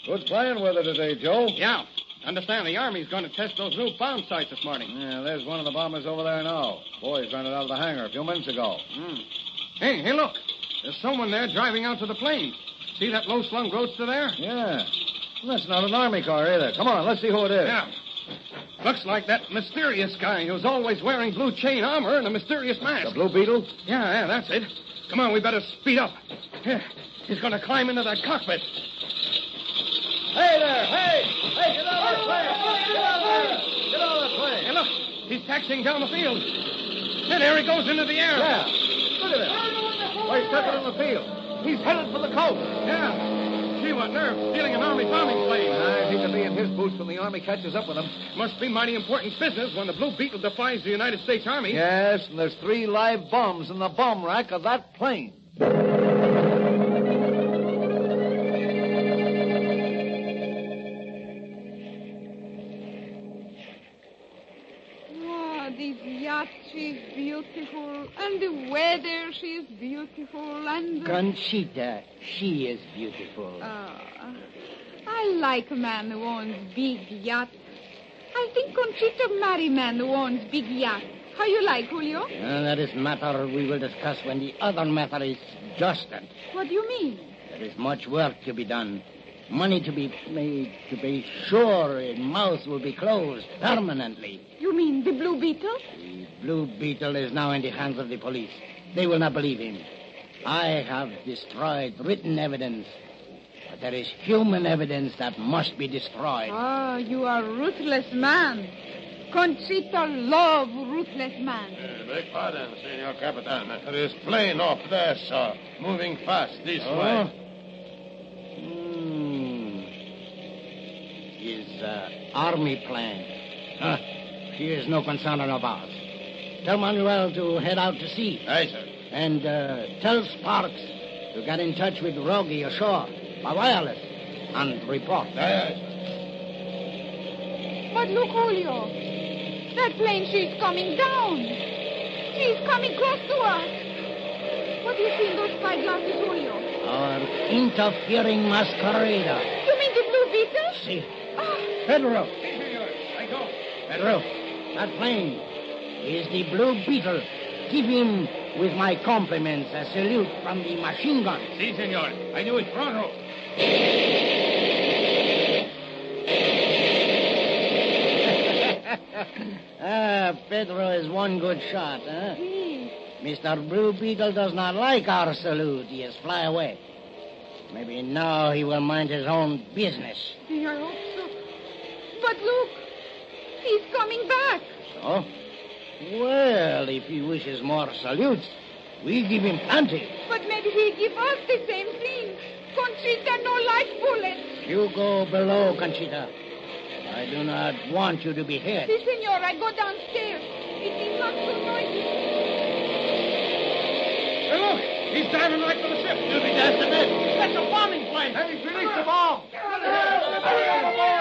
Good playing with her today, Joe. Yeah. Understand the Army's going to test those new bomb sights this morning. Yeah, there's one of the bombers over there now. Boys ran it out of the hangar a few minutes ago. Hey, look. There's someone there driving out to the plane. See that low-slung roadster there? Yeah. That's not an Army car either. Come on, let's see who it is. Yeah. Looks like that mysterious guy who's always wearing blue chain armor and a mysterious mask. The Blue Beetle? Yeah, that's it. Come on, we better speed up. Yeah, he's going to climb into that cockpit. Hey there! Hey! Hey, get out of the plane! Get out of there! Get out of the plane! Hey, look. He's taxiing down the field. And there he goes into the air. Yeah. Look at him. Why, he's stuck it in the field. He's headed for the coast. Yeah. Gee, what nerve, stealing an Army bombing plane. I hate to be in his boots when the Army catches up with him. Must be mighty important business when the Blue Beetle defies the United States Army. Yes, and there's 3 live bombs in the bomb rack of that plane. This yacht, she's beautiful. And the weather, she's beautiful. And... Conchita, she is beautiful. I like a man who owns big yacht. I think Conchita marry a man who owns big yacht. How you like, Julio? That is matter we will discuss when the other matter is adjusted. What do you mean? There is much work to be done. Money to be made to be sure his mouth will be closed permanently. You mean the Blue Beetle? The Blue Beetle is now in the hands of the police. They will not believe him. I have destroyed written evidence. But there is human evidence that must be destroyed. You are a ruthless man. Conchita love ruthless man. Beg pardon, Senor Capitan. There is plane off there, sir. Moving fast this way. His Army plane. She is no concern of ours. Tell Manuel to head out to sea. Aye, sir. And tell Sparks to get in touch with Rogie ashore by wireless and report. Aye, sir. But look, Julio. That plane, she's coming down. She's coming close to us. What do you see in those spyglasses, Julio? Our interfering masquerader. You mean the Blue Beetle? See. Pedro. I go. Pedro, that plane is the Blue Beetle. Give him, with my compliments, a salute from the machine gun. Si, senor. I do it pronto. Pedro is one good shot, huh? Mr. Blue Beetle does not like our salute. He has fly away. Maybe now he will mind his own business. I hope so. But look, he's coming back. So? Well, if he wishes more salutes, we give him plenty. But maybe he'll give us the same thing. Conchita no like bullets. You go below, Conchita. I do not want you to be hit. Si, senor, I go downstairs. It is not so noisy. Hey, look, he's diving right for the ship. You'll be dancing it. That's a bombing plane. Hey, release the bomb! Get out of here!